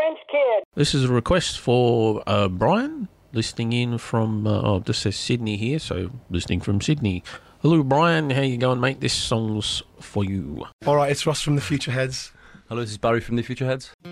French kid. This is a request for Brian, listening in from, this says Sydney here, so listening from Sydney. Hello, Brian. How you going, mate? This song's for you. All right, it's Ross from the Future Heads. Hello, this is Barry from the Future Heads.